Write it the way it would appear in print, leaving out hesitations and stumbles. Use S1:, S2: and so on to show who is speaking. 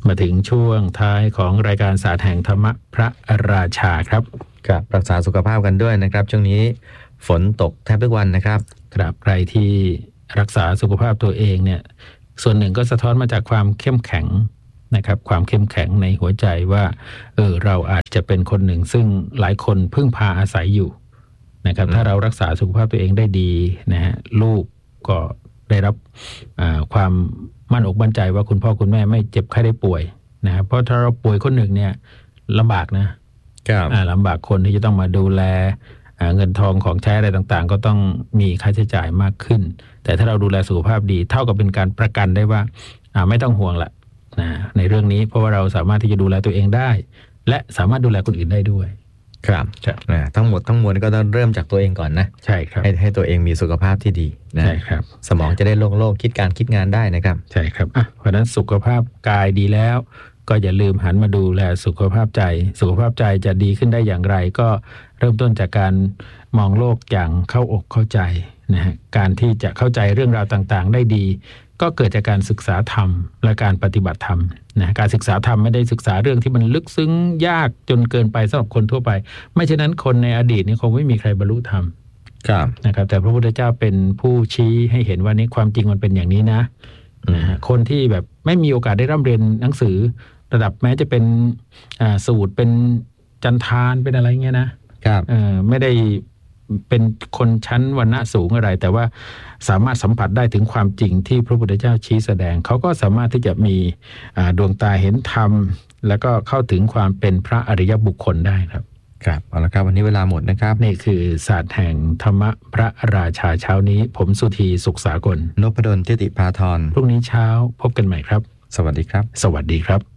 S1: มาถึงช่วงท้ายของรายการศาสตร์แห่งธรรมะพระราชาครับ
S2: ครับรักษาสุขภาพกันด้วยนะครับช่วงนี้ฝนตกแทบทุกวันนะครับ
S1: ครับใครที่รักษาสุขภาพตัวเองเนี่ยส่วนหนึ่งก็สะท้อนมาจากความเข้มแข็งนะครับความเข้มแข็งในหัวใจว่าเราอาจจะเป็นคนหนึ่งซึ่งหลายคนพึ่งพาอาศัยอยู่นะครับถ้าเรารักษาสุขภาพตัวเองได้ดีนะฮะลูกก็ได้รับความมั่นอกมั่นใจว่าคุณพ่อคุณแม่ไม่เจ็บไข้ได้ป่วยนะเพราะถ้าเราป่วยคนหนึ่งเนี่ยลำบากนะลำบากคนที่จะต้องมาดูแลเงินทองของใช้อะไรต่างๆก็ต้องมีค่าใช้จ่ายมากขึ้นแต่ถ้าเราดูแลสุขภาพดีเท่ากับเป็นการประกันได้ว่าไม่ต้องห่วงละนะในเรื่องนี้เพราะว่าเราสามารถที่จะดูแลตัวเองได้และสามารถดูแลคนอื่นได้ด้วย
S2: ครับทั้งหมดทั้งมวลก็ต้องเริ่มจากตัวเองก่อนนะ
S1: ใช่ครับ
S2: ให้ตัวเองมีสุขภาพที่ดีนะ
S1: ใช่ครับ
S2: สมองจะได้โล่งๆคิดงานได้นะครับ
S1: ใช่ครับเพราะฉะนั้นสุขภาพกายดีแล้วก็อย่าลืมหันมาดูแลสุขภาพใจสุขภาพใจจะดีขึ้นได้อย่างไรก็เริ่มต้นจากการมองโลกอย่างเข้าอกเข้าใจนะฮะการที่จะเข้าใจเรื่องราวต่างๆได้ดีก็เกิดจากการศึกษาธรรมและการปฏิบัติธรรมนะการศึกษาธรรมไม่ได้ศึกษาเรื่องที่มันลึกซึ้งยากจนเกินไปสำหรับคนทั่วไปไม่เช่นนั้นคนในอดีตนี่คงไม่มีใครบรรลุธรรมนะครับแต่พระพุทธเจ้าเป็นผู้ชี้ให้เห็นว่านี่ความจริงมันเป็นอย่างนี้นะคนที่แบบไม่มีโอกาสได้ร่ำเรียนหนังสือระดับแม้จะเป็นสูตรเป็นจันทานเป็นอะไรเงี้ยนะไม่ได้เป็นคนชั้นวรรณะสูงอะไรแต่ว่าสามารถสัมผัสได้ถึงความจริงที่พระพุทธเจ้าชี้แสดงเขาก็สามารถที่จะมีดวงตาเห็นธรรมแล้วก็เข้าถึงความเป็นพระอริยบุคคลได้ครับ
S2: ครับเอาละครับวันนี้เวลาหมดนะครับ
S1: นี่คือศาสตร์แห่งธรรมะพระราชาเช้านี้ผมสุธีสุขสากล
S2: นพดลทิติภาธร
S1: พรุ่งนี้เช้าพบกันใหม่ครับ
S2: สวัสดีครับ
S1: สวัสดีครับ